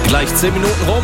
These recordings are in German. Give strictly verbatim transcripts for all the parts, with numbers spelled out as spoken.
Gleich zehn Minuten rum.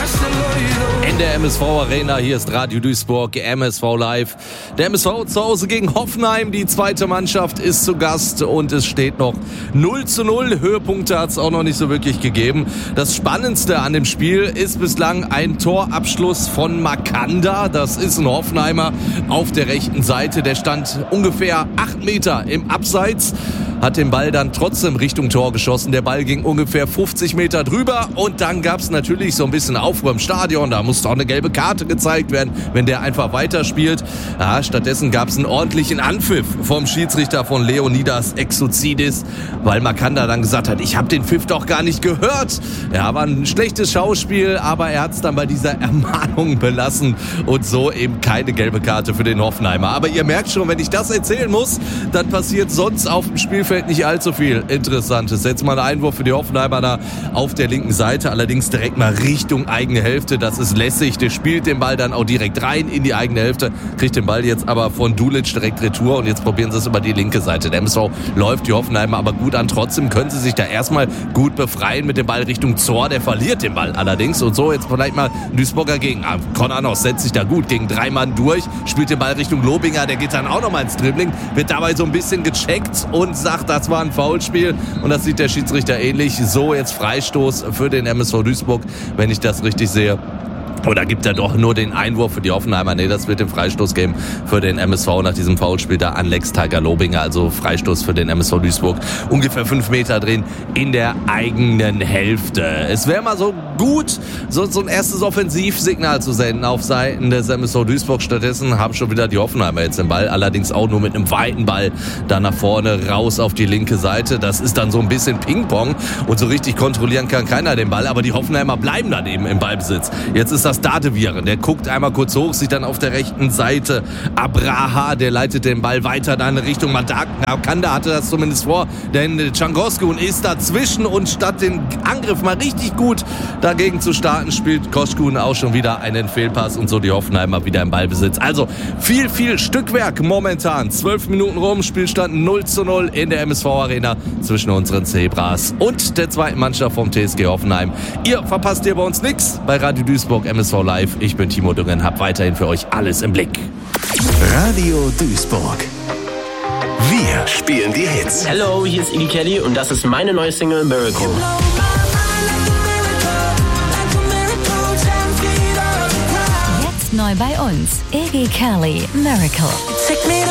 In der M S V Arena, hier ist Radio Duisburg, M S V Live. Der M S V zu Hause gegen Hoffenheim, die zweite Mannschaft ist zu Gast und es steht noch null zu null. Höhepunkte hat es auch noch nicht so wirklich gegeben. Das Spannendste an dem Spiel ist bislang ein Torabschluss von Makanda. Das ist ein Hoffenheimer auf der rechten Seite. Der stand ungefähr acht Meter im Abseits, hat den Ball dann trotzdem Richtung Tor geschossen. Der Ball ging ungefähr fünfzig Meter drüber und dann gab es natürlich so ein bisschen Aufruhr im Stadion. Da musste auch eine gelbe Karte gezeigt werden, wenn der einfach weiterspielt. Ja, stattdessen gab es einen ordentlichen Anpfiff vom Schiedsrichter von Leonidas Exozidis, weil Makanda dann gesagt hat, ich habe den Pfiff doch gar nicht gehört. Ja, war ein schlechtes Schauspiel, aber er hat es dann bei dieser Ermahnung belassen und so eben keine gelbe Karte für den Hoffenheimer. Aber ihr merkt schon, wenn ich das erzählen muss, dann passiert sonst auf dem Spielfeld nicht allzu viel Interessantes. Jetzt mal ein Einwurf für die Hoffenheimer da auf der linken Seite, allerdings direkt mal Richtung eigene Hälfte. Das ist lässig, der spielt den Ball dann auch direkt rein in die eigene Hälfte, kriegt den Ball jetzt aber von Dulic direkt retour und jetzt probieren sie es über die linke Seite. Der M S V läuft die Hoffenheimer aber gut an, trotzdem können sie sich da erstmal gut befreien mit dem Ball Richtung Zor, der verliert den Ball allerdings und so jetzt vielleicht mal ein Duisburger gegen ah, Konanos setzt sich da gut gegen drei Mann durch, spielt den Ball Richtung Lobinger, der geht dann auch nochmal ins Dribbling, wird dabei so ein bisschen gecheckt und sagt, das war ein Foulspiel und das sieht der Schiedsrichter ähnlich. So jetzt Freistoß für den M S V Duisburg, wenn ich das richtig sehe. Oder gibt er doch nur den Einwurf für die Hoffenheimer? Nee, das wird den Freistoß geben für den M S V nach diesem Foulspiel da an Lex Tiger Lobinger. Also Freistoß für den M S V Duisburg. Ungefähr fünf Meter drin in der eigenen Hälfte. Es wäre mal so gut, so, so ein erstes Offensivsignal zu senden auf Seiten des M S V Duisburg. Stattdessen haben schon wieder die Hoffenheimer jetzt den Ball. Allerdings auch nur mit einem weiten Ball da nach vorne raus auf die linke Seite. Das ist dann so ein bisschen Ping-Pong. Und so richtig kontrollieren kann keiner den Ball. Aber die Hoffenheimer bleiben dann eben im Ballbesitz. Jetzt ist das Dadeviren, der guckt einmal kurz hoch, sieht dann auf der rechten Seite Abraha, der leitet den Ball weiter dann Richtung Makanda, hatte das zumindest vor, denn Cangoskun ist dazwischen und statt den Angriff mal richtig gut dagegen zu starten, spielt Koskun auch schon wieder einen Fehlpass und so die Hoffenheimer wieder im Ballbesitz. Also viel, viel Stückwerk momentan. Zwölf Minuten rum, Spielstand null zu null in der M S V Arena zwischen unseren Zebras und der zweiten Mannschaft vom T S G Hoffenheim. Ihr verpasst hier bei uns nichts bei Radio Duisburg M S V Live. Ich bin Timo Düngen, hab weiterhin für euch alles im Blick. Radio Duisburg. Wir spielen die Hits. Hello, hier ist Iggy Kelly und das ist meine neue Single Miracle. Jetzt neu bei uns, Iggy Kelly, Miracle.